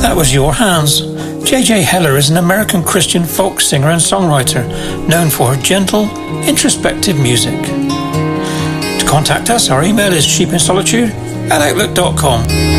That was Your Hands. J.J. Heller is an American Christian folk singer and songwriter known for her gentle, introspective music. To contact us, our email is sheepinsolitude@outlook.com.